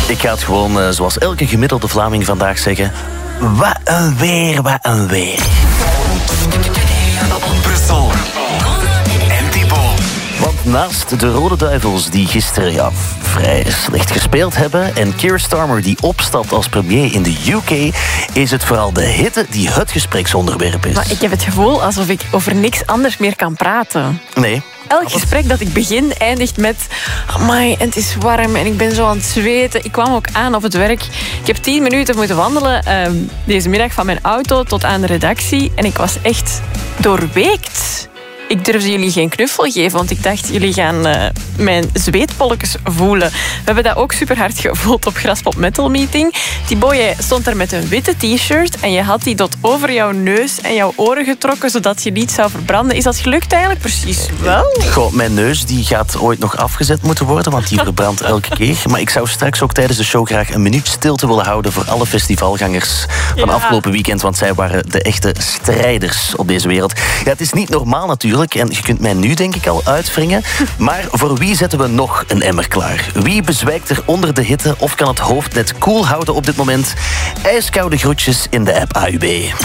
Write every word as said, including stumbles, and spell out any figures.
Ik ga het gewoon, uh, zoals elke gemiddelde Vlaming vandaag zeggen... Wat een weer, wat een weer. Brussel en Thibaut. Want naast de Rode Duivels, die gisteren ja, vrij slecht gespeeld hebben... en Keir Starmer, die opstapt als premier in de U K... is het vooral de hitte die het gespreksonderwerp is. Maar ik heb het gevoel alsof ik over niks anders meer kan praten. Nee. Elk gesprek dat ik begin eindigt met... Amai, en het is warm en ik ben zo aan het zweten. Ik kwam ook aan op het werk. Ik heb tien minuten moeten wandelen uh, deze middag van mijn auto tot aan de redactie. En ik was echt doorweekt. Ik durfde jullie geen knuffel geven, want ik dacht, jullie gaan uh, mijn zweetpolletjes voelen. We hebben dat ook super hard gevoeld op Graspop Metal Meeting. Thibaut, jij stond er met een witte t-shirt en je had die tot over jouw neus en jouw oren getrokken, zodat je niet zou verbranden. Is dat gelukt eigenlijk precies wel? Goh, mijn neus die gaat ooit nog afgezet moeten worden, want die verbrandt elke keer. Maar ik zou straks ook tijdens de show graag een minuut stilte willen houden voor alle festivalgangers van Ja. afgelopen weekend, want zij waren de echte strijders op deze wereld. Ja, het is niet normaal natuurlijk. En je kunt mij nu denk ik al uitwringen. Maar voor wie zetten we nog een emmer klaar? Wie bezwijkt er onder de hitte of kan het hoofd net koel houden op dit moment? Ijskoude groetjes in de app A U B.